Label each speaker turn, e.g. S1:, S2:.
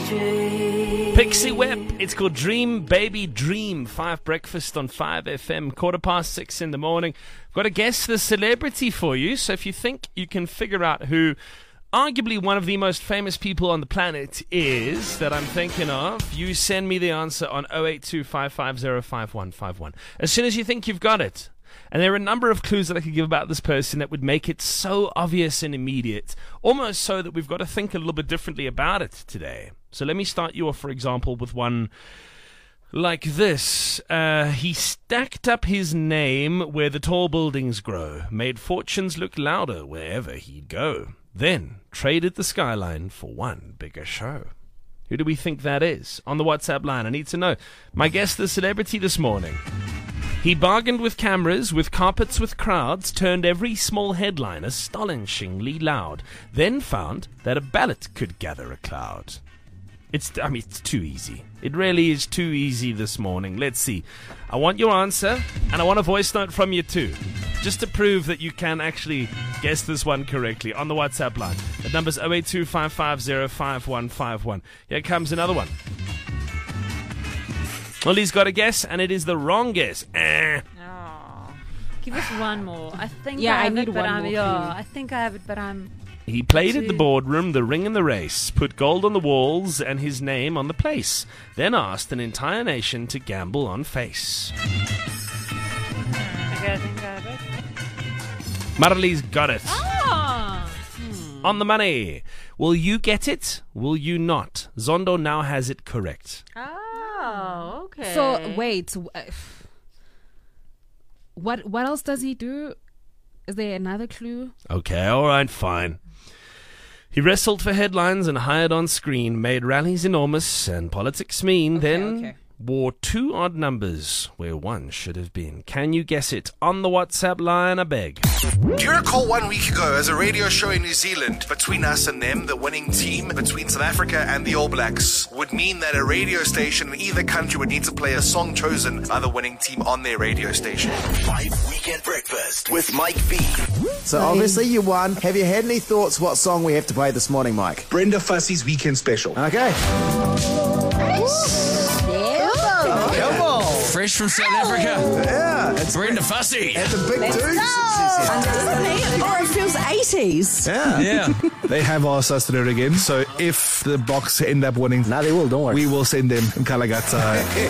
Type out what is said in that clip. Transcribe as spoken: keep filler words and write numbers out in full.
S1: Pixie Webb. It's called Dream Baby Dream. Five Breakfast on five F M. Quarter past six in the morning. I've got to guess the celebrity for you. So if you think you can figure out who arguably one of the most famous people on the planet is that I'm thinking of, you send me the answer on oh eight two, five five oh, five one five one. As soon as you think you've got it. And there are a number of clues that I could give about this person that would make it so obvious and immediate, almost so that we've got to think a little bit differently about it today. So let me start you off, for example, with one like this. Uh, he stacked up his name where the tall buildings grow, made fortunes look louder wherever he'd go, then traded the skyline for one bigger show. Who do we think that is? On the WhatsApp line, I need to know. My guest, the celebrity this morning. He bargained with cameras, with carpets, with crowds, turned every small headline astonishingly loud, then found that a ballot could gather a cloud. It's, I mean, it's too easy. It really is too easy this morning. Let's see. I want your answer, and I want a voice note from you too, just to prove that you can actually guess this one correctly on the WhatsApp line. The number's oh eight two, five five oh, five one five one. Here comes another one. Well, he's got a guess, and it is the wrong guess. Eh.
S2: Oh. Give us one more. I think
S3: Yeah,
S2: I
S3: I
S2: have
S3: need
S2: it, but
S3: one
S2: I'm,
S3: more
S2: yeah,
S3: clue.
S2: I think I have it, but I'm...
S1: He played at the
S2: Two.
S1: boardroom, the ring and the race, put gold on the walls and his name on the place, then asked an entire nation to gamble on face.
S2: Okay, I think I have it.
S1: Marley's got it.
S2: Oh!
S1: On the money. Will you get it? Will you not? Zondo now has it correct.
S2: Oh, okay.
S3: So wait, w- uh, what what else does he do? Is there another clue?
S1: Okay, all right, fine. He wrestled for headlines and hired on screen, made rallies enormous and politics mean,
S3: Okay,
S1: then
S3: okay.
S1: wore two odd numbers where one should have been. Can you guess it? On the WhatsApp line, I beg.
S4: Do you recall one week ago as a radio show in New Zealand, between us and them, the winning team between South Africa and the All Blacks would mean that a radio station in either country would need to play a song chosen by the winning team on their radio station?
S5: Five Weekend Breakfast with Mike V.
S6: So obviously you won. Have you had any thoughts what song we have to play this morning, Mike?
S4: Brenda Fussey's Weekend Special.
S6: Okay. Come on.
S7: Fresh from South Africa,
S6: Yeah, it's
S7: Brenda Fussey.
S6: at the big dudes.
S8: Oh, it feels eighties.
S6: Yeah.
S7: Yeah.
S9: They have asked us to do it again, so if the Boks end up winning,
S6: No, they will, don't worry.
S9: we will send them in Kalagata.